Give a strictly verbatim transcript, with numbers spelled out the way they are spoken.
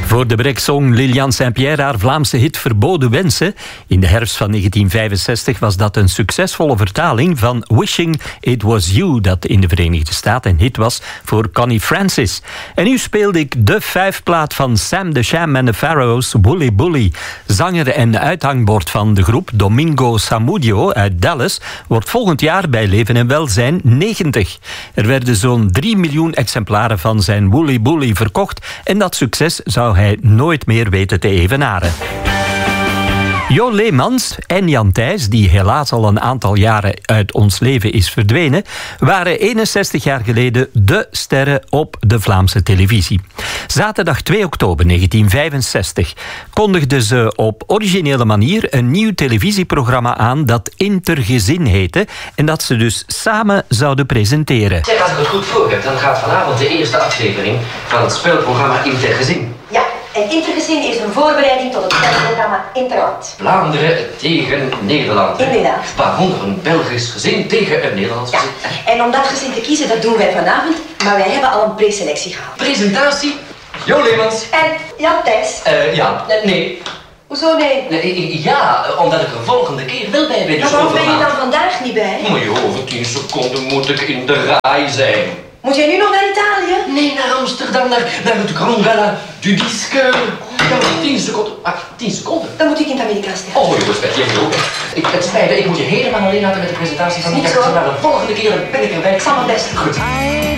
Voor de Brek zong Liliane Saint-Pierre haar Vlaamse hit Verboden Wensen. In de herfst van negentien vijfenzestig was dat een succesvolle vertaling van Wishing It Was You, dat in de Verenigde Staten een hit was voor Connie Francis. En nu speelde ik de vijfplaat van Sam the Sham and the Pharaohs, Wooly Bully. Zanger en uithangbord van de groep Domingo Samudio uit Dallas wordt volgend jaar bij Leven en Welzijn negentig. Er werden zo'n drie miljoen exemplaren van zijn Wooly Bully verkocht en dat succes zou hij nooit meer weten te evenaren. Jo Leemans en Jan Thijs, die helaas al een aantal jaren uit ons leven is verdwenen, waren eenenzestig jaar geleden de sterren op de Vlaamse televisie. Zaterdag twee oktober negentien vijfenzestig kondigden ze op originele manier een nieuw televisieprogramma aan dat Intergezin heette en dat ze dus samen zouden presenteren. Zeg, als ik het goed voor heb, dan gaat vanavond de eerste aflevering van het speelprogramma Intergezin. Ja. En Intergezin is een voorbereiding tot het spelprogramma Interland. Vlaanderen tegen Nederland. Inderdaad. Waaronder een Belgisch gezin tegen een Nederlands ja. gezin. En om dat gezin te kiezen, dat doen wij vanavond. Maar wij hebben al een preselectie gehad. Presentatie? Jo Leemans. En Jan Thijs. Uh, ja, nee. Hoezo nee? nee? Ja, omdat ik er volgende keer wel bij ben. Dus maar waarom ben je dan vandaag niet bij? Maar joh, over tien seconden moet ik in de rij zijn. Moet jij nu nog naar Italië? Nee, naar Amsterdam, naar, naar het Grand Gala du Disque. Ja, tien seconden. Ah, tien seconden. Dan moet ik in het Amerikaans tegen. Oh, joh, spijt je ook. Ik, het spijt me, ik moet je helemaal alleen laten met de presentatie van die tekst. Maar de volgende keer ben ik erbij. Ik zal mijn best doen. Goed.